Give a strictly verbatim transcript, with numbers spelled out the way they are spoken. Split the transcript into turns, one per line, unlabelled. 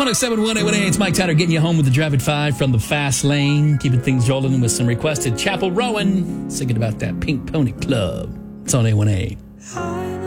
one oh seven point one A one A, it's Mike Tyler getting you home with the Drive at five from the Fast Lane, keeping things rolling with some requested Chapel Rowan, singing about that Pink Pony Club. It's on A one A.